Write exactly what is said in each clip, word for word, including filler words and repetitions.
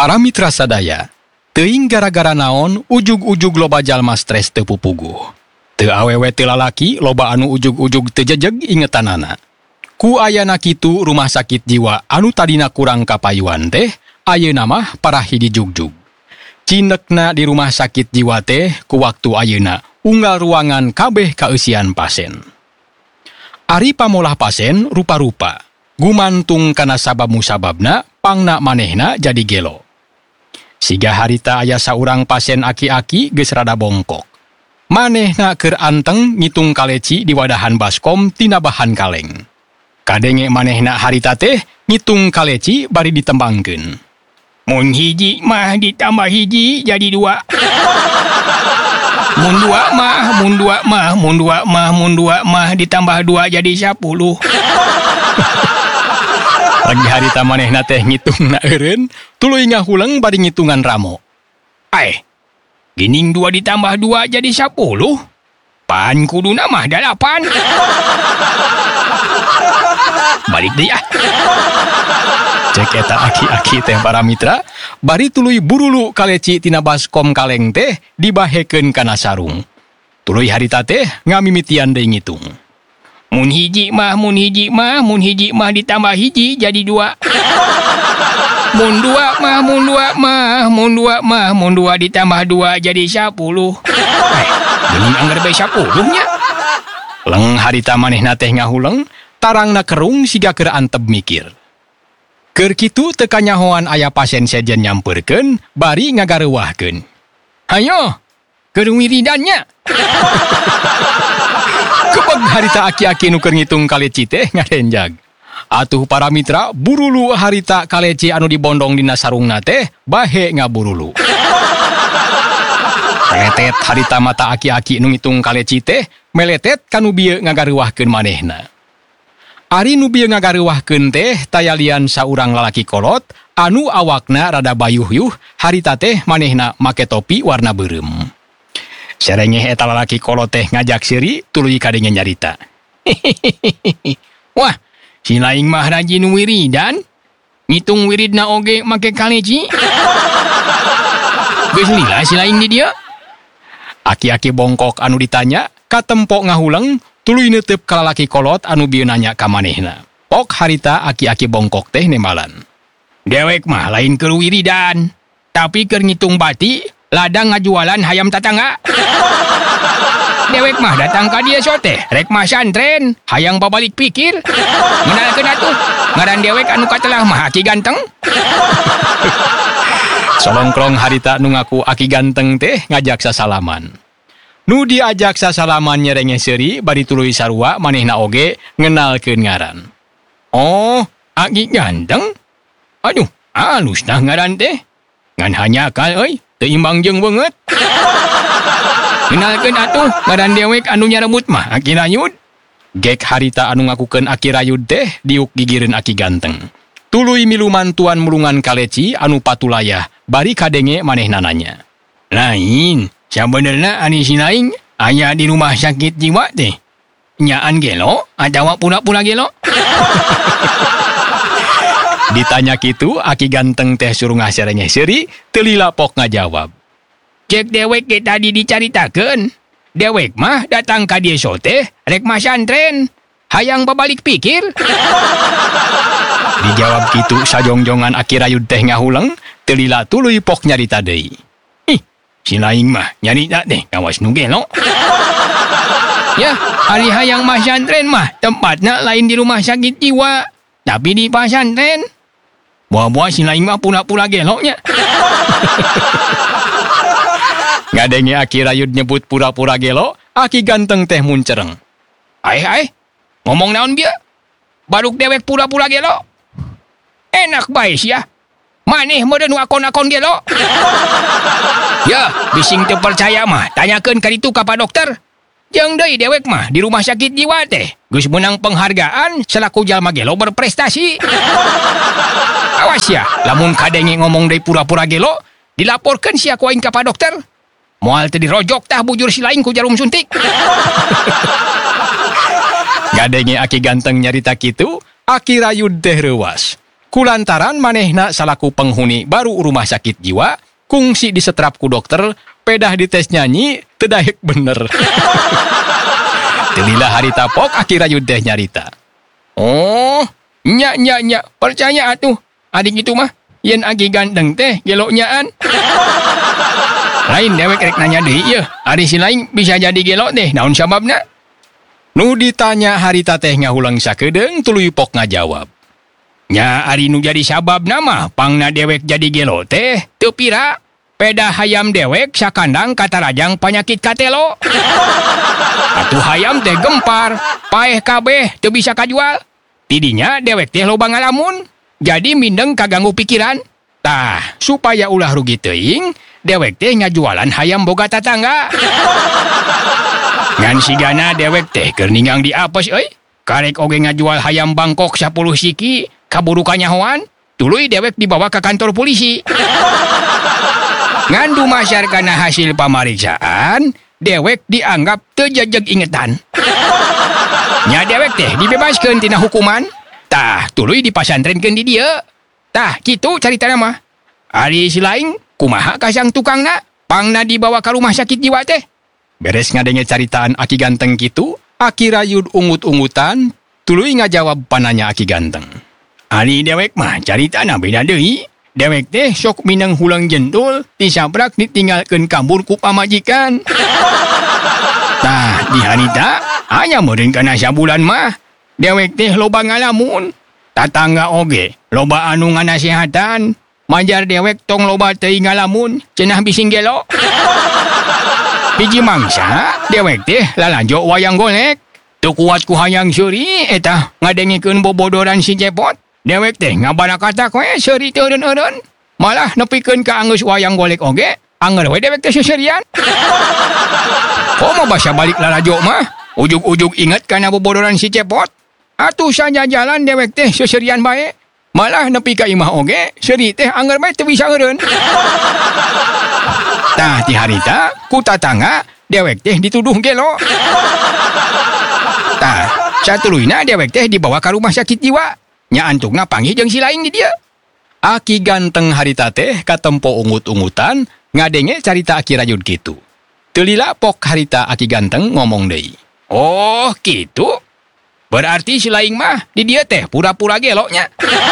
Para mitra sadaya, teuing gara-gara naon ujug-ujug loba jalma stres teu pupuguh. Teu awewe teu lalaki loba anu ujug-ujug teu jejeg ingetanana. Ku ayana kitu rumah sakit jiwa anu tadina kurang kapayuan teh, ayeuna mah parah hiji jugjug. Cindekna di rumah sakit jiwa teh ku waktu ayeuna unggal ruangan kabeh kaeusian pasien. Ari pamolah pasien rupa-rupa, gumantung kana sabab-musababna pangna manehna jadi gelo. Siga harita aya saurang pasien aki-aki geus rada bongkok. Manehna keur anteng ngitung kaleci di wadahan baskom tina bahan kaleng. Kadenge manehna harita teh ngitung kaleci bari ditembangkeun. Mun hiji mah ditambah hiji jadi dua. Mun dua mah, mun dua mah, mun dua mah, mun dua mah ditambah dua jadi sepuluh. Lagi harita manehna teh ngitungna eureun, tuluy ngahulang bari ngitungan ramo. Ai, gining dua ditambah dua jadi sepuluh. Pan kuduna mah dalapan. Balik deh ya. Cek eta aki-aki teh para mitra, bari tuluy burulu kaleci tina baskom kaleng teh dibahekeun kana sarung. Tuluy harita teh ngamimitian deui ngitung. Mun hiji mah, mun hiji mah, mun hiji mah ditambah hiji jadi dua. Mun dua mah, mun dua mah, mun dua mah, mun dua ditambah dua jadi sepuluh. Eh, geuning anggar bae sepuluhnya. Leng harita manehna teh ngahuleng, tarangna kerung siga keur anteb mikir. Keur kitu teu kanyahoan aya pasien sejen nyampeurkeun, bari ngagareuwahkeun. Hayo, keur wiridannya. Kepeg harita aki-aki nu keur ngitung kaleci teh ngarenjag. Atuh para mitra, burulu harita kaleci anu dibondong dina sarungna teh bahe ngaburulu. Meletet harita mata aki-aki nu ngitung kaleci teh meletet kanu bieu ngagareuwahkeun manehna. Ari nu bieu ngagareuwahkeun teh tayalian saurang lalaki kolot anu awakna rada bayuh-yuh, harita teh manehna make topi warna beureum. Serengeh eta lalaki kolot teh ngajak seuri tuluy kadenge nyarita. Wah, si laing mah rajin wiridan. Ngitung wiridna oge make kaleci. Geus lila si laing di dieu. Aki-aki bongkok anu ditanya, katempo ngahuleng, tuluy neuteup ka lalaki kolot anu bieu nanya ka manehna. Pok harita aki-aki bongkok teh nembalan. Dewek mah lain keur wiridan, tapi keur ngitung bati, ladang ngajualan hayam tatangga. Dewek mah datang ka dieu sote, rek mah santren, hayang babalik pikir. Ngenalkeun atuh, ngaran dewek anu katelah mah Aki Ganteng. Solongkrong harita nu ngaku Aki Ganteng teh ngajak sasalaman. Nu diajak sasalaman nyerengeh seuri bari tuluy sarua manehna oge ngenalkeun ngaran. Oh, Aki Ganteng? Aduh, alus nah ngaran teh. Ngan hanyakal euy, teu imbang jeung beungeut. Kenalkeun atuh ngaran dewek anu nyarebut mah Aki Rayud. Gek harita anu ngakukeun Aki Rayud teh diuk gigireun Aki Ganteng. Tuluy miluman tuan mulungan kaleci anu patulayah, bari kadenge manehna nanya. Lain, sabenerna ani si laing aya di rumah sakit jiwa teh. Nyaan gelo atawa pura-pura gelo? Ditanya kitu, Aki Ganteng teh suruh ngaserengeh seuri, teu lila pok ngajawab. Cek dewek ge tadi dicaritakeun. Dewek mah datang ka dieu sote, rek mah santren. Hayang babalik pikir. Dijawab kitu sajongjongan Aki Rayud teh ngahuleng, teu lila tuluy pok nyarita deui. Ih, si laing mah nyarita teh kawas nu gelo. Ya, ari hayang mah santren mah tempatna lain di rumah sakit jiwa, tapi di pasantren. Buah-buah si laing mah pura-pura gelo nya. Ngadenge Aki Rayud nyebut pura-pura gelo, Aki Ganteng teh muncereng. Ai ai, ngomong naon bieu? Baruk dewek pura-pura gelo. Enak bae sia. Maneh meureun akon-akon gelo. Ya, bising teu percaya mah, tanyakeun ka ditu ka Pak Dokter. Jeung deui dewek mah di rumah sakit jiwa teh geus meunang penghargaan selaku jalma gelo berprestasi. Awas ya, lamun kadenge ngomong deui pura-pura gelo, dilaporkeun sia ku aing ka Pak Dokter. Moal teu dirojok tah bujur si laing ku jarum suntik. Gadenge Aki Ganteng nyarita kitu, Aki Rayud teh reuwas. Kulantaran manehna salaku penghuni baru rumah sakit jiwa, kungsi disetrap ku dokter, pedah dites nyanyi, teu daek bener. Teu harita pok Aki Rayud teh nyarita. Oh, nya nya nya, percaya atuh. Adik itu mah, yen Aki ganteng teh geloknyaan. Lain dewek rek nanya deui yeuh, ari si lain bisa jadi gelok teh, naon sababna? Nu ditanya harita teh ngahulang sakedeung tuluy pok ngajawab. Nya ari nu jadi sababna mah pangna dewek jadi gelok teh teu pira. Pedah hayam dewek sakandang katarajang panyakit katelo. Atuh hayam teh gempar, paeh kabeh teu bisa kajual. Tidinya dewek teh loba ngalamun, jadi mindeng kaganggu pikiran. Tah, supaya ulah rugi teuing, dewek teh ngajualan hayam boga tatangga. Ngan sigana dewek teh keur ningang di apes euy. Karek oge ngajual hayam Bangkok sepuluh siki, kaburu kanyahoan, tuluy dewek dibawa ke kantor polisi. Ngan dumasar kana hasil pamariksaan, dewek dianggap teu jejeg ingetan. Nya dewek teh dibebaskeun tina hukuman. Tah, tuluy dipasantrenkeun di dieu. Tah, kitu caritana mah. Ari si laing kumaha kasang tukangna? Pangna dibawa ka rumah sakit jiwa teh. Beres ngadenge caritaan Aki ganteng kitu, Aki Rayud ungut-ungutan, tuluy ngajawab pananya Aki ganteng. Ari dewek mah caritana beda deui. Dewek teh sok mineng hulang jentul, disabrak ditinggalkeun kabur ku pamajikan. Tah, di harita hanya meureun kana sabulan mah. Dewek teh loba ngalamun. Tatangga oge loba anu nganasehatan. Majar dewek tong loba teuing ngalamun, cenah bising gelo. Hiji mangsa, dewek teh lalajo wayang golek. Teu kuat ku hayang seuri eta ngadengikeun bobodoran si Cepot. Dewek teh ngabarakatak we seuri teu eureun-eureun. Malah nepikeun ka anggeus wayang golek oge, anger we dewek teh seserian. Komo basa balik lalajo mah, ujug-ujug inget kana bobodoran si Cepot. Atuh sajajalan dewek teh seserian bae. Malah nepi ka imah oge, seuri teh anger bae teu bisa eureun. Tah ti harita, ku tatangga dewek teh dituduh gelo. Tah, satuluyna dewek teh dibawa ka rumah sakit jiwa. Nya antungna panggih jeung si laing di dieu. Aki ganteng harita teh katempo ungut-ungutan ngadenge carita Aki Rayud kitu. Teu lila pok harita Aki ganteng ngomong deui. Oh, kitu. Berarti si laing mah di dieu teh pura-pura geloknya.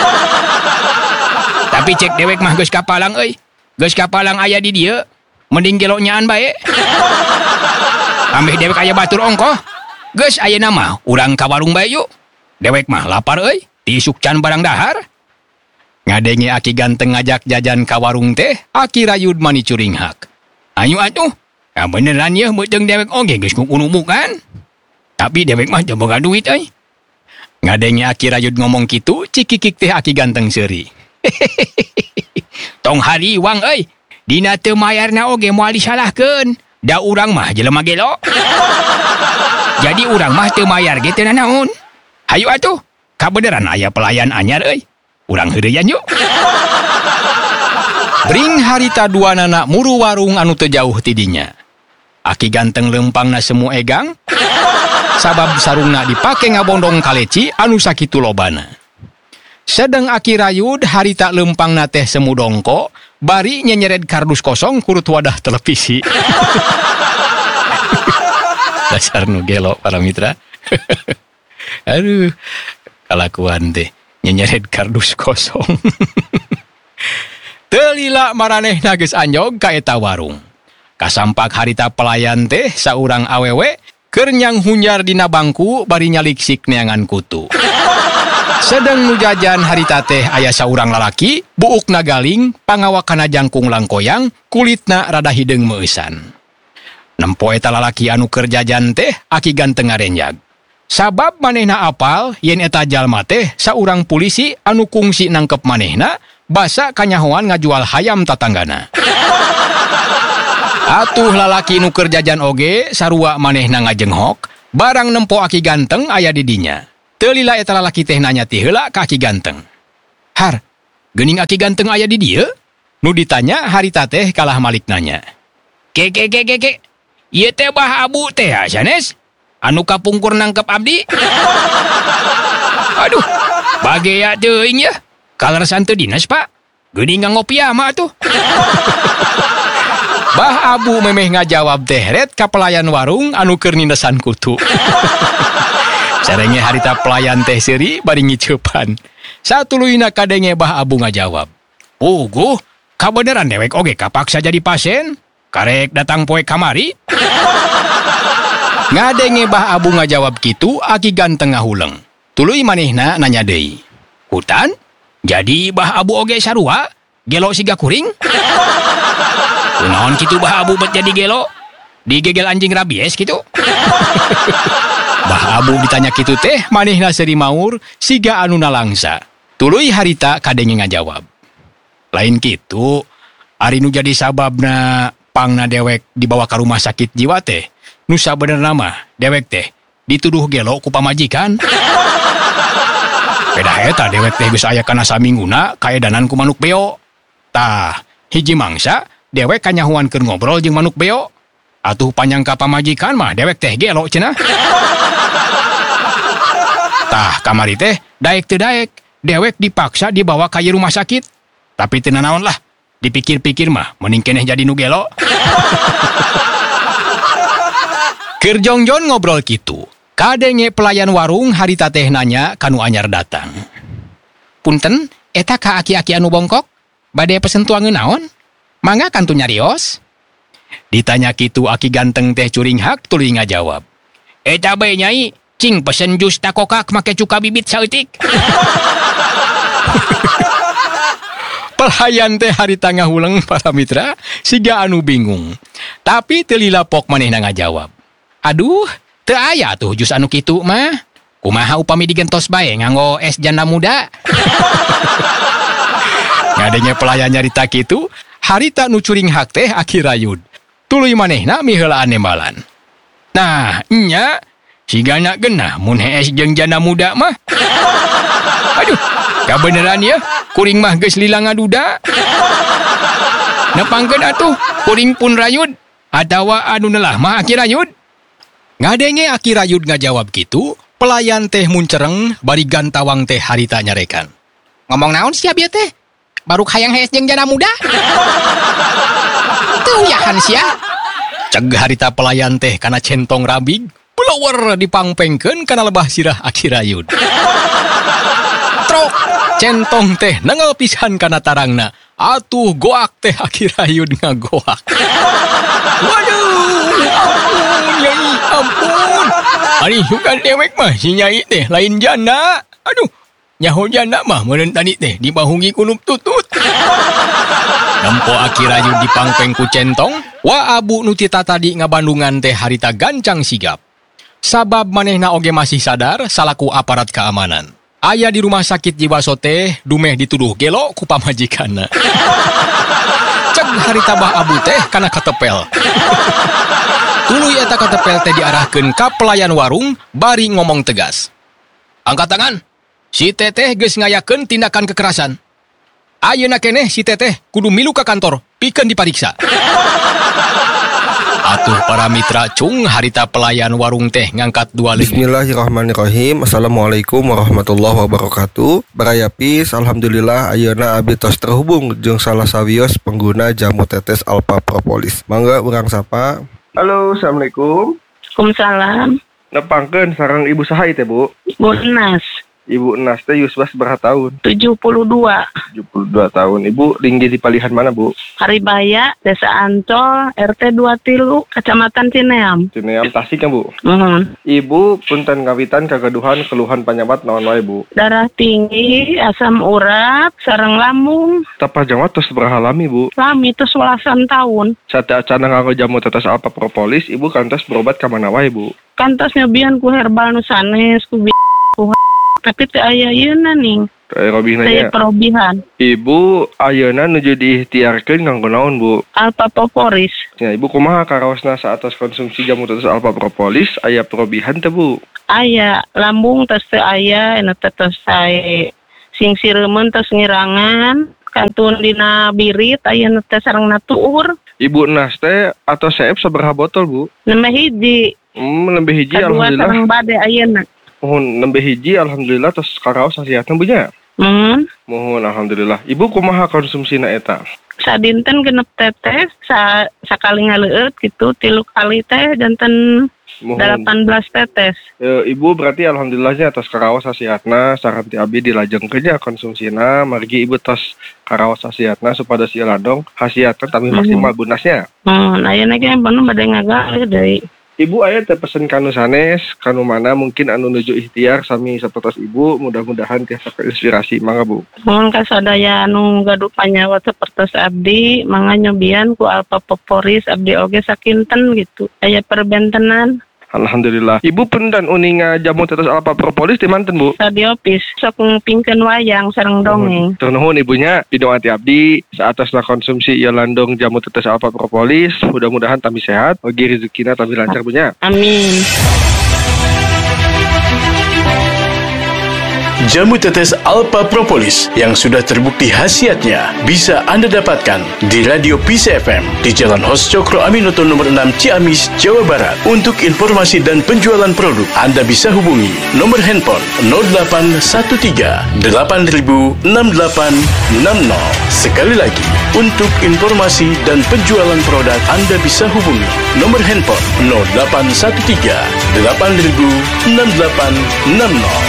Tapi cek dewek mah geus kapalang euy. Geus kapalang aya di dieu, mending geloknyaan bae. Ambeh dewek aya batur ongkoh. Geus ayeuna mah urang ka warung bae yuk. Dewek mah lapar euy. Tisuk can barang dahar. Ngadenge Aki ganteng ngajak jajan ka warung teh, Aki Rayud mani curing hak. Ayo atuh, ya beneran ya beuteng dewek oge geus ngunu kan. Tapi dewek mah teu boga duit euy. Ngadenge Aki Rayud ngomong kitu, cikikik teh Aki ganteng seuri. Tong hariwang euy, dina teu mayarna oge moal disalahkeun. Da urang mah jelema gelo. Jadi urang mah teu mayar ge teu naon. Hayu atuh. Kabeneran aya pelayan anyar euy. Urang heureuyan yuk. Bring harita dua nana muru warung anu teu jauh tidinya. Aki ganteng lempangna semu egang. Sabab sarungna dipake ngabondong kaleci anu sakitu lobana. Sedeng Aki Rayud harita lempangna teh semu dongko, bari nyenyered kardus kosong kurut wadah televisi. Dasar nu gelo para mitra. Aduh. Kalakuan teh nyenyered kardus kosong. Teu lila maranehna geus anjog ka eta warung. Kasampak harita pelayan teh saurang awewe keur nyang hunjar dina bangku bari nyaliksik neangan kutu. Sedeng nu jajan harita teh aya saurang lalaki, buukna galing, pangawakana jangkung langkoyang, kulitna rada hideung meusan. Nempo eta lalaki anu keur jajan teh Aki ganteng ngarenjag. Sabab manehna apal yen eta jalma teh saurang polisi anu kungsi nangkep manehna basa kanyahoan ngajual hayam tatanggana. Atuh lalaki nu keur jajan oge sarua manehna ngajenghok, barang nempo Aki ganteng aya di dinya. Teu lila eta lalaki teh nanya ti heula ka Aki ganteng. Har, geuning Aki ganteng aya di dieu? Nu ditanya harita teh kalah malik nanya. Ke ke ke ke ke. Ieu teh bah abu teh sanes? Anu kapungkur nangkep abdi. Aduh, bagea teuing ya. Kaleresan teu dinas, Pak. Geuning ngopi ama tuh. Bah Abu memeh ngajawab teh ret ka pelayan warung anu keur nindesan kutu. Sarenge harita pelayan teh seuri bari ngiceupan. Satuluyna kadenge Bah Abu ngajawab, "Puguh, kabeneran dewek oge kapaksa jadi pasien? Karek datang poe kamari?" Ngadenge Bah Abu ngajawab kitu, Aki ganteng ngahuleng. Tuluy manehna nanya deui, "Hutan? Jadi Bah Abu oge sarua? Gelo siga kuring?" Kunaon kitu Bah Abu bet jadi gelo? Digegel anjing rabies kitu? Bah Abu ditanya kitu teh, manehna seuri maur siga anu nalangsa. Tuluy harita kadenge ngajawab, "Lain kitu, ari nu jadi sababna pangna dewek dibawa ka rumah sakit jiwa teh, nu sabenerna mah dewek teh dituduh gelo ku pamajikan." Peda eta dewek teh geus aya kana samingguna kaedanan ku manuk beo. Tah, hiji mangsa dewek kanyahuan keur ngobrol jeung manuk beo. Atuh panyangka pamajikan mah dewek teh gelo cenah. Tah, kamari teh daek teu daek, dewek dipaksa dibawa ka ieu rumah sakit. Tapi teu nanaon lah, dipikir-pikir mah mending keneh jadi nu gelo. Keur jongjon ngobrol kitu, kadenge pelayan warung harita teh nanya kanu anyar datang. "Punten, eta ka aki-aki anu bongkok? Bade pesen tuangeun naon? Mangga kantu nyarios?" Ditanya kitu aki ganteng teh curing hak tuluy ngajawab, "Eta bae nyai, cing pesen jus takokak make cuka bibit saeutik." Pelayan teh harita ngahuleng para mitra, siga anu bingung. Tapi teu lilapok manehna ngajawab, "Aduh, teu aya tuh jus anu kitu mah. Kumaha upami digentos bae nganggo es janda muda?" Ngadenge pelayan nyarita kitu, harita nu curing hak teh Aki rayud. Tuluy manehna miheulaan nembalan. "Nah, nya, sigana genah mun es jeung janda muda mah. Aduh, kabeneran ya, kuring mah geus lila ngaduda. Nepangkeun atuh, kuring pun rayud, atawa anu neulah mah Aki rayud." Ngadenge Aki rayud ngajawab kitu, pelayan teh muncereng bari gantawang teh harita nyarekan. "Ngomong naon sia bieu teh? Baru hayang es jeung janda muda?" "Teu yahan sia," ceg harita pelayan teh kana centong rabig, blower dipangpengkeun kana lebah sirah Aki rayud. Trok, centong teh nengel pisan kana tarangna. Atuh goak teh Aki rayud ngagoak. "Waduh, ampun nyai, ampun. Ari bukan dewek mah si nyai teh lain janda. Aduh, nyaho janda mah meureun tadi teh dibahungi kunup tutut." Nempo Aki rayud dipangpeng ku centong, wa Abu nu tita tadi ngabandungan teh harita gancang sigap. Sabab manehna oge masih sadar salaku aparat keamanan. Aya di rumah sakit jiwa teh dumeh dituduh gelo ku pamajikanna. Ceg harita Bah Abu teh kana katepel. Tuluy eta katepel teh diarahkeun ka pelayan warung bari ngomong tegas, "Angkat tangan. Si teteh geus ngayakeun tindakan kekerasan. Ayeuna keneh si teteh kudu milu ka kantor pikeun dipariksa." Atuh para mitra cung harita pelayan warung teh ngangkat dua leungeun. Bismillahirrahmanirrahim. Assalamualaikum warahmatullahi wabarakatuh. Barayapis, alhamdulillah ayeuna abdi tos terhubung jeung salah sawios pengguna jamu tetes Alpha Propolis. Mangga urang sapa. Halo, assalamualaikum. Waalaikumsalam. Nepangkeun sareng Ibu saha teh, Bu? Ibu Nas, Ibu Nas teh yusbah sabaraha tahun? tujuh puluh dua. tujuh puluh dua tahun. Ibu tinggi di palihan mana, Bu? Haribaya, Desa Ancol, R T dua tilu, Kecamatan Cineam. Cineam Tasik kan, Bu? Mohon. Ibu punten ngawitan kagaduhan keluhan panyawat naon wae, Bu? Darah tinggi, asam urat, sareng lambung. Tapa jawat tos sabaraha lami, Bu? Lami itu sewelasan tahun. Sate acana nganggo jamu tetes Alpha Propolis, Ibu kantos berobat ka mana wae, Bu? Kantos nyobian ku herbal nu sanes, ku bi- ku tapi teu aya yeuna ning. Teh robihna Teu nya. perobihan. Ibu ayeuna nuju diikhtiarkeun nganggo naon, Bu? Alpha Propolis. Ya, Ibu kumaha karaosna saatos konsumsi jamu tetes Alpha Propolis aya perobihan teh, Bu? Aya lambung tos teu aya, anu teh tos sae sing sireumeun tos ngirangan, kantun dina birit aya nu teh sarengna tuur. Ibu Nas teh atau seep sabaraha botol, Bu? Nembe hiji, Hmm, nembe hiji kadua alhamdulillah. sareng bade ayeuna. Oh, nembe hiji alhamdulillah tos karaos hasiatna, Bu nya. Mohon. Mohon alhamdulillah. Ibu kumaha konsumsina eta? Sadinten genep tetes, sa sakali ngaleut gitu, tilu kali teh janten delapan belas tetes. E, ibu berarti alhamdulillahnya atas karaos hasiatna saranti abdi dilajengkeun konsumsina, margi ibu tos karaos hasiatna supados ieu landong hasiatna tapi maksimal bunasnya. Hmm, ayeuna ge bener bade ngagalih deui. Ibu aya teh pesen kanu sanes, kanu mana mungkin anu nuju ikhtiar sami sapertos ibu, mudah-mudahan tiasa inspirasi mangga Bu. Mohon kasadaya anu gaduh panyawa sapertos abdi, mangga nyobian ku Alpa Propolis abdi oge sakinten gitu. Aya perbentenan. Alhamdulillah. Ibu pendan uninga jamu tetes Alpa Propolis di manten Bu? Radio Pis sok ngpingkeun wayang sareng dongeng. Tur nuhun ibunya, pidongati abdi saatasna konsumsi ieu landong jamu tetes Alpa Propolis, mudah-mudahan tambi sehat, oge rezekina tambi lancar bunya. Amin. Jamu tetes Alpa Propolis yang sudah terbukti khasiatnya bisa Anda dapatkan di Radio Peace F M di Jalan Hos Cokro Aminoto nomor enam Ciamis, Jawa Barat. Untuk informasi dan penjualan produk, Anda bisa hubungi nomor handphone nol delapan satu tiga delapan nol enam delapan enam nol. Sekali lagi, untuk informasi dan penjualan produk, Anda bisa hubungi nomor handphone nol delapan satu tiga delapan nol enam delapan enam nol.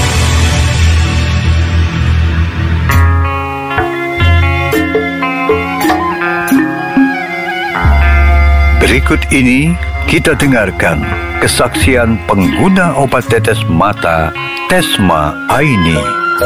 Berikut ini kita dengarkan kesaksian pengguna obat tetes mata Tesma Aini.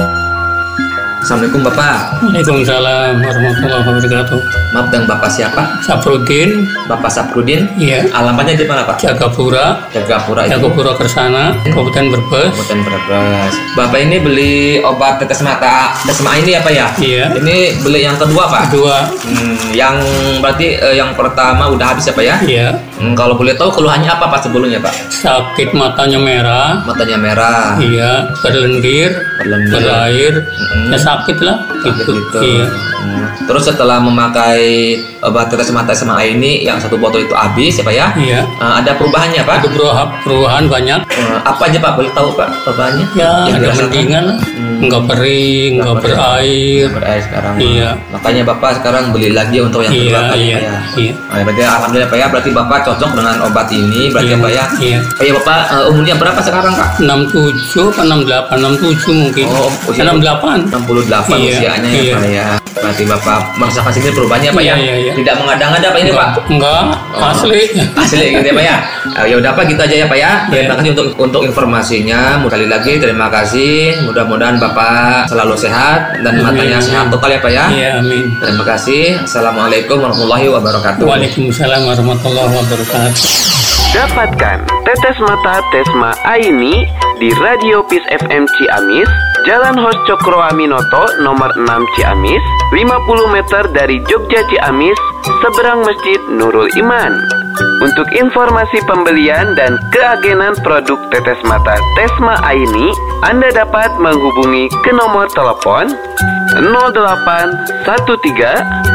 Assalamualaikum Bapak. Waalaikumsalam warahmatullahi wabarakatuh. Maaf, dengan Bapak siapa? Saprudin. Bapak Saprudin? Iya. Alamatnya di mana Pak? Jagapura. Jagapura itu? Jagapura Kersana, Kabupaten Brebes. Kabupaten Brebes. Bapak ini beli obat tetes mata Tesma ini ya Pak ya? Iya. Ini beli yang kedua Pak? Kedua. Hmm, yang berarti eh, yang pertama udah habis ya Pak ya? Iya. Hmm, kalau boleh tahu keluhannya apa Pak sebelumnya Pak? Sakit matanya merah. Matanya merah. Iya. Berlendir. Berlendir. Berair. Mm-hmm. Ya sakit lah. Gitu. gitu. Iya. Hmm. Terus setelah memakai obat tetes mata Tesma ini yang satu botol itu habis ya Pak ya? Iya. Uh, ada perubahannya Pak? Ada perubahan, perubahan banyak. Uh, apa aja Pak? Boleh tahu Pak perubahannya? Ya, yang ada mendingan lah. Hmm. Enggak kering, enggak berair. Enggak berair sekarang. Iya. Makanya Bapak sekarang beli lagi untuk yang kedua Iya, kali iya. Pak ya? Iya. Nah, berarti alhamdulillah Pak ya, berarti Bapak cocok dengan obat ini, berarti Iya, Pak ya? iya. Pak ya Bapak uh, umurnya berapa sekarang Pak? enam puluh tujuh atau enam puluh delapan? enam puluh tujuh mungkin. Oh, usia enam puluh delapan. enam puluh delapan Iya, usianya iya. ya Pak ya. Berarti Bapak merasakan sendiri perubahannya Pak Iya, ya? iya, iya. Tidak mengada-ngada Pak ini Pak? Enggak, Oh. asli. Asli gitu ya Pak ya. Uh, ya udah Pak, gitu aja ya Pak ya. Terima kasih untuk untuk informasinya. Sekali lagi terima kasih. Mudah-mudahan Bapak selalu sehat dan Amin, matanya amin. sehat total ya Pak ya. Iya, amin. Terima kasih. Assalamualaikum warahmatullahi wabarakatuh. Waalaikumsalam warahmatullahi wabarakatuh. Dapatkan tetes mata Tesma Aini di Radio Peace F M Ciamis, Jalan Hos Cokro Aminoto nomor enam Ciamis, lima puluh meter dari Jogja Ciamis, seberang Masjid Nurul Iman. Untuk informasi pembelian dan keagenan produk tetes mata Tesma Aini, Anda dapat menghubungi ke nomor telepon nol delapan satu tiga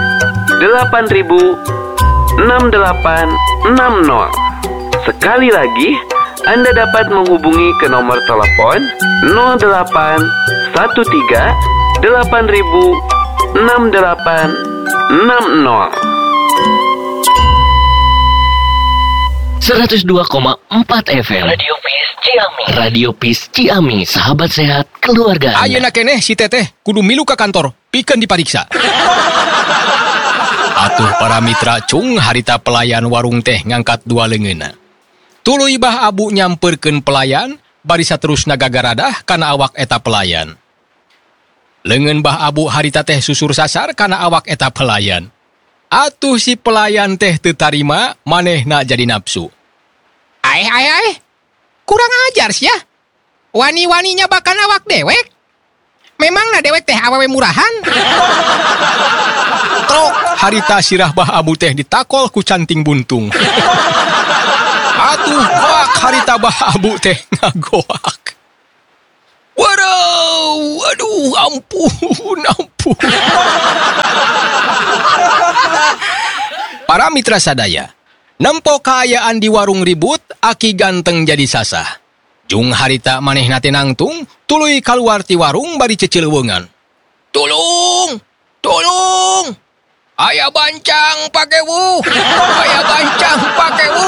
delapan nol enam delapan enam nol. Sekali lagi, Anda dapat menghubungi ke nomor telepon nol delapan satu tiga delapan nol enam delapan enam nol. seratus dua koma empat F M Radio Peace Ciamis. Radio Peace Ciamis, sahabat sehat keluarga Anda. Ayeuna keneh si teteh kudu milu ka kantor, pikeun dipariksa. Atuh para mitra cung harita pelayan warung teh ngangkat dua leungeunna. Tuluy bah abu nyamperkeun pelayan, bari saterusna gagaradah kana awak eta pelayan. Leungeun bah abu harita teh susur sasar kana awak eta pelayan. Atuh si pelayan teh teu tarima, manehna jadi nafsu. Aih, aih, aih, kurang ajar sih ya. Wani-waninya bahkan awak dewek. Memangna dewek teh awewe murahan. Trok, harita sirah bah abu teh ditakol ku canting buntung. Atuh, goak harita bah abu teh ngagoak. Waduh, aduh, ampun, ampun. Para mitra sadaya, nempo kaayaan di warung ribut, aki ganteng jadi sasah. Jung harita manehna teh nangtung, tuluy kaluar ti warung bari cecileuweungan. Tolong! Tolong! Aya bancang pake wu! Aya bancang pake wu!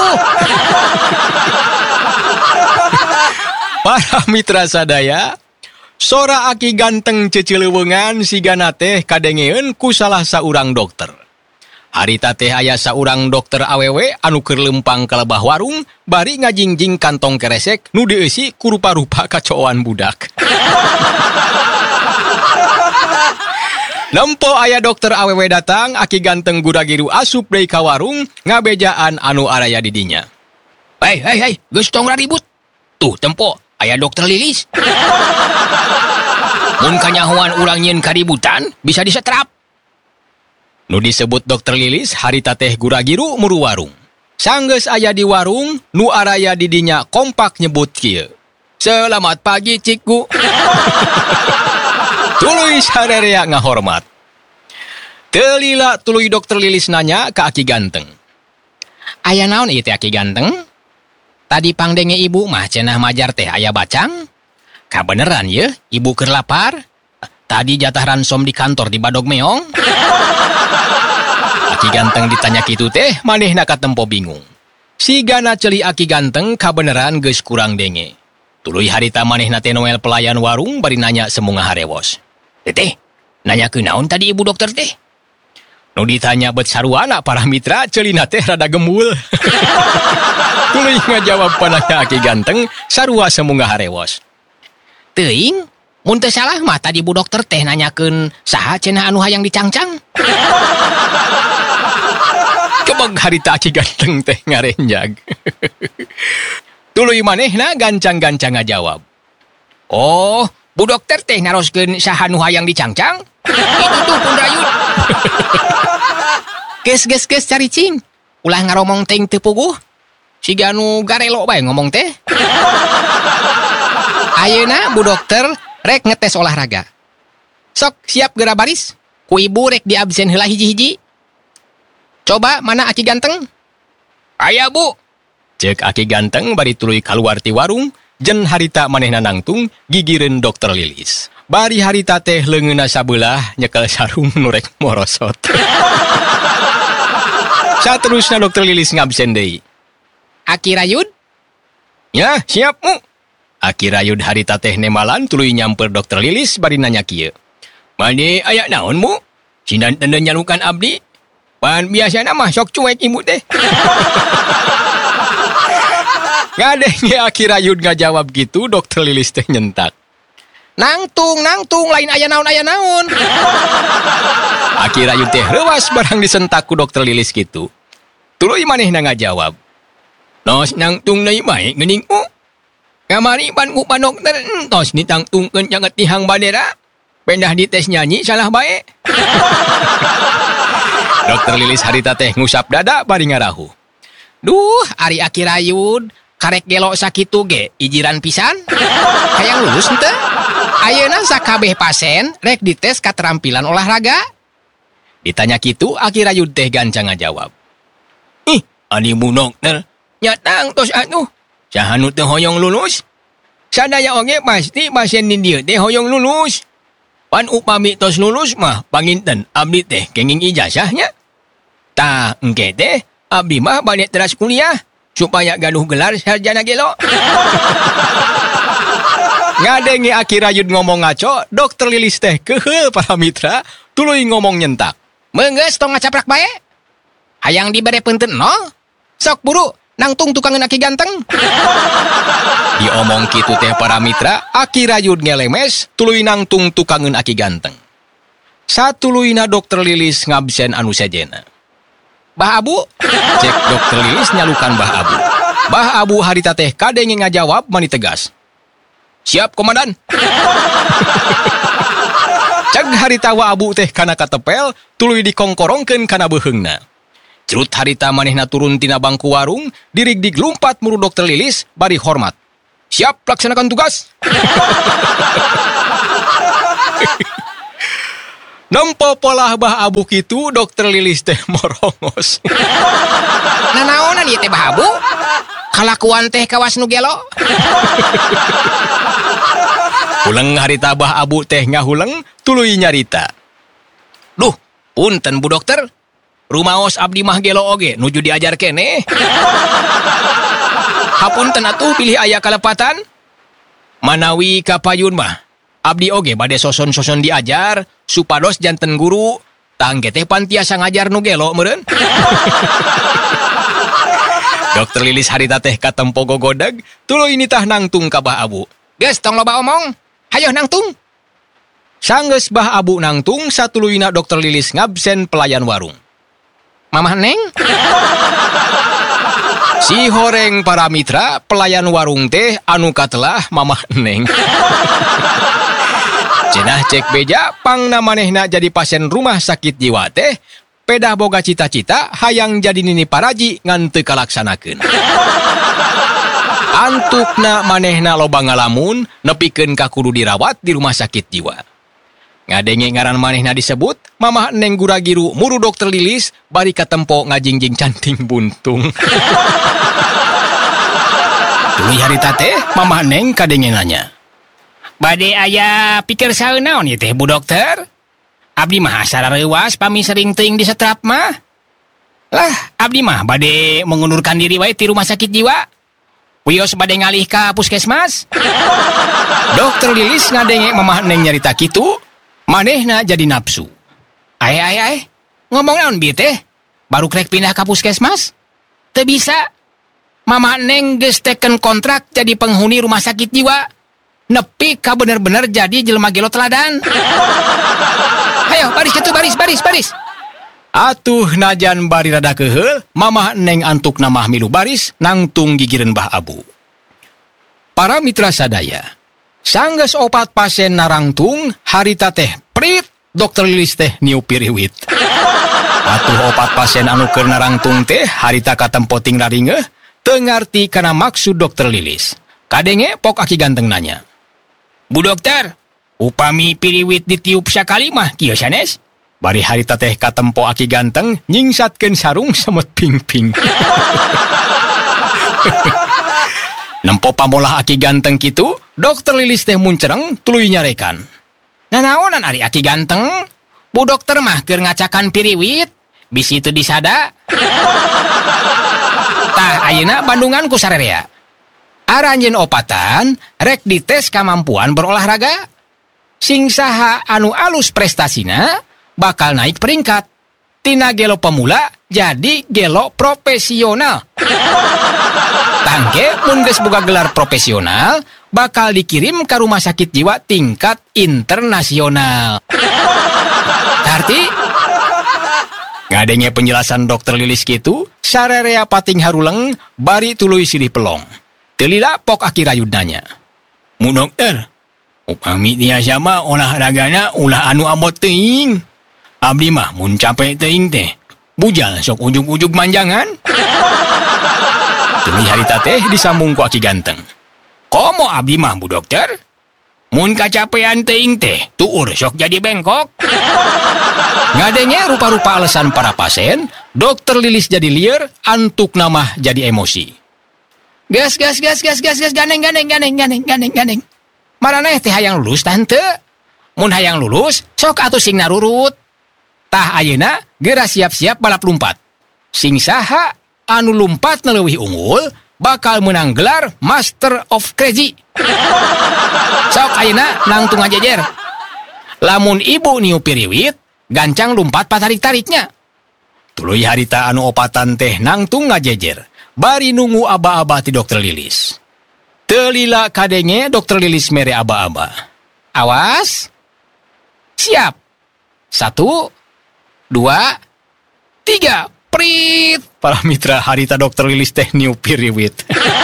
Para mitra sadaya, sora Aki ganteng cecileuweungan sigana teh kadengeun ku salah saurang dokter. Harita teh aya saurang dokter awewe anu keur lempang ka lebah warung bari ngajingjing kantong keresek nu dieusi ku rupa-rupa kacoan budak. Lempo aya dokter awewe datang, Aki ganteng guragiru asup deui ka warung ngabejaan anu araya di dinya. Hei, hei, hei, geus tong ribut. Tuh, tempo, aya dokter Lilis. Mun kanyahoan urang nyeun kaributan, bisa disetrap. Nu disebut dokter Lilis, harita teh guragiru muru warung. Sanggeus aya di warung, nu araya di dinya kompak nyebut kieu. Selamat pagi, Cikgu. Tuluy sarerea ngahormat. Teu lila tuluy dokter Lilis nanya ka Aki ganteng. Aya naon ieu teh Aki ganteng? Tadi pangdenge ibu mah cenah majar teh aya bacang? Kabeneran ye, ibu keur lapar? Tadi jatah ransom di kantor di Badog Meong? Aki ganteng ditanya kitu teh, manehna katempo bingung. Sigana ceuli Aki ganteng kabeneran geus kurang denge. Tuluy harita manehna teh noel pelayan warung bari nanya semunga harewos. Teteh, nanya ke naon tadi ibu dokter teh? Nu ditanya bet saruana para mitra, ceulina teh rada gemul. Tuluy ngajawab pananya Aki ganteng, sarua semunga harewos. Teuing, mun teu salah mah tadi ibu dokter teh nanyakeun saha cenah anu hayang dicangcang? Kebeg harita Aki ganteng teh ngarenjag. Tuluy manehna gancang-gancang ngajawab. Oh, bu dokter teh naroskeun saha nu hayang dicangcang? Itu tuh pun rayut. Geus geus geus caricing. Ulah ngaromong teh teu puguh. Siga nu garelo bae ngomong teh. Ayeuna bu dokter rek ngetes olahraga. Sok siap geura baris. Ku ibu rek di absen heula hiji-hiji. Coba mana Aki ganteng? Aya bu. Cek Aki ganteng bari tuluy kaluar ti warung, jen harita manehna nangtung gigireun dokter Lilis. Bari harita teh leungeunna sabelah nyekel sarung nu rek morosot. Saterusna dokter Lilis ngabsen deui. Aki rayud? Ya, siap mu. Aki rayud harita teh nemalan tuluy nyamper dokter Lilis bari nanya kieu. Mane aya naon mu? Sinan teu nyalukan abdi? Pan biasana mah sok cuek ibu teh. Ngadenge Aki rayud ngajawab gitu, dokter Lilis teh nyentak. Nangtung, nangtung, lain aya naon, aya naon. Aki rayud teh reuwas barang disentak ku dokter Lilis gitu. Tuluy manehna ngajawab. Nos nangtung deui bae geuning u. Kamari ban ku pa dokter entos ditangtungkeun janget tihang bandera. Pendah dites nyanyi salah bae. Dokter Lilis harita teh ngusap dada bari ngarahu. Duh, ari Aki rayud karek gelo sakitu ge ijiran pisan. Hayang lulus henteu? Ayeuna sakabeh pasien rek dites katerampilan olahraga. Ditanya kitu Aki rayud teh gancang ngajawab. Ih, ani bu dokter, nyatang tos atuh. Saha nu teu hoyong lulus? Sadaya oge pasti pasien di dieu teh hoyong lulus. Pan upami tos lulus mah panginten abdi teh kenging ijazahnya. Tah engke teh abdi mah balik teras kuliah supaya gaduh gelar sarjana gelo. Ngadenge Aki rayud ngomong ngaco, dokter Lilis teh keheul para mitra, tuluy ngomong nyentak. Meunggeus tong ngacaprak bae. Hayang diberepeun teu no? Sok buru, nangtung tukangeun Aki ganteng. Diomong kitu teh para mitra, Aki rayud ngelemes, tuluy nangtung tukangeun Aki ganteng. Satuluyna dokter Lilis ngabsen anu sajena. Bah Abu, cek dokter Lilis nyalukan Bah Abu. Bah Abu harita teh kadenge ngajawab mani tegas. Siap komandan. Cek harita wa Abu teh kana katepel, tuluy dikongkorongkeun kana beuheungna. Cerut harita manehna turun tina bangku warung, dirig-dig lumpat muru dokter Lilis bari hormat. Siap laksanakan tugas. Nempo polah Bah Abu kitu, dokter Lilis teh morongos. Nanaonan ieu teh Bah Abu? kalakuan teh kawas nu gelo. Huleng harita bah abu teh ngahuleng tuluy nyarita. Duh, punten Bu Dokter. Rumaos abdi mah gelo oge nuju diajar keneh. Hapunten atuh pilih aya kalepatan. Manawi kapayun mah abdi oge bade soson-soson diajar supados janten guru tangge teh pantiasa ngajar nu gelo meureun. Dokter Lilis harita teh katempo gogodeg tuluy nitah nangtung ka bah abu. Geus tong loba omong. Hayo nangtung. Sanggeus bah abu nangtung satuluyna Dokter Lilis ngabsen pelayan warung. Mamah Neng? Si horeng para mitra pelayan warung teh anu katelah Mamah Neng. Cenah cek beja pangna manehna jadi pasien rumah sakit jiwa teh pedah boga cita-cita hayang jadi nini paraji ngan teu kalaksanakeun. Antukna manehna loba ngalamun nepikeun ka kudu dirawat di rumah sakit jiwa. Ngadenge ngaran manehna disebut Mamah Neng Guragiru muru Dokter Lilis bari katempo ngajingjing canting buntung. Tuluy harita teh Mamah Neng kadenge nanya. Bade aya pikir saeun naon ieu teh Bu Dokter? Abdi mah asal reuwas pami sering teuing disetrap mah. Lah, abdi mah bade mengundurkan diri wae ti rumah sakit jiwa. Wios bade ngalih ka puskesmas. Dokter Lilis ngadenge Mamah Neng nyarita kitu, manehna jadi nafsu. Ae ae ae, ngomong naon bieu teh? Baru krek pindah ka puskesmas? Teu bisa. Mamah Neng geus teken kontrak jadi penghuni rumah sakit jiwa. Nepi ka bener-bener jadi jelema gelo teladan. Hayo baris kitu baris baris baris. Atuh najan bari rada keheul, Mamah Neng antuk namah milu baris nangtung gigireun bah abu. Para mitra sadaya, sanggeus opat pasien narangtung harita teh prit Dokter Lilis teh niu piriwit. Atuh opat pasien anu keur narangtung teh harita katempo ting raringeeh teu ngarti kana maksud Dokter Lilis. Kadenge pok aki ganteng nanya. Bu Dokter, upami piriwit ditiup sakali mah kieu sanes? Bari harita teh katempo aki ganteng nyingsatkeun sarung semet ping-ping. Nempo pamolah aki ganteng kitu, Dokter Lilis teh muncereng tuluy nyarekan. Nanaonan ari aki ganteng? Bu Dokter mah keur ngacakan piriwit, bisi teu disada. Tah ayeuna Bandungan ku sarerea. Aranjeun opatan rek dites kamampuan berolahraga. Sing saha anu alus prestasina bakal naik peringkat. Tina gelo pemula jadi gelo profesional. Tangke mun geus boga gelar profesional bakal dikirim ke rumah sakit jiwa tingkat internasional. Arti ngadenge penjelasan Dokter Lilis kitu, sarerea pating haruleng bari tuluy silih pelong. Teu lila pok aki rayud nanya. Mu Dokter, upami tiasa mah olahragana ulah anu abot teuing. Abdi mah mun capek teuing teh, bujal sok ujug-ujug manjangan. Tuluy harita teh disambung ku aki ganteng. Komo abdi mah Bu Dokter? Mun kacapean teuing teh, tuur sok jadi bengkok. Ngadenge rupa-rupa alasan para pasien, Dokter Lilis jadi lieur, antuk namah jadi emosi. Gas gas gas gas gas gas ganeng ganeng ganeng ganeng ganeng ganeng. Maraneh teh hayang lulus tante. Mun hayang lulus, sok atuh sing narurut. Tah ayeuna geura siap-siap balap lumpat. Sing saha anu lumpat leuwih unggul bakal menang gelar Master of Crazy. Sok ayeuna nangtung ajejer. Lamun ibu niu piriwit, gancang lumpat patarik-tariknya. Tuluy harita anu opatan teh nangtung ngajejer. Bari nunggu aba-aba ti Dokter Lilis. Teu lila kadenge Dokter Lilis mere aba-aba. Awas. Siap. Satu, dua, tiga. Prit. Para mitra harita Dokter Lilis teh niu piriwit.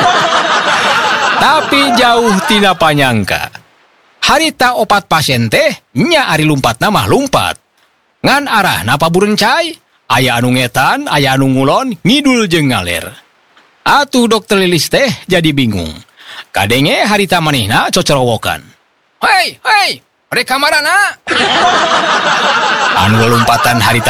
Tapi jauh tina panyangka. Harita opat pasien teh nya ari lumpatna mah lumpat. Ngan arahna paburencai, aya anu ngetan, aya anu ngulon, ngidul jeung ngaler. Atuh Dokter Lilis teh jadi bingung. Kadenge harita manehna cocorowokan. Hei, hei, rek kamarana. Anu lompatan harita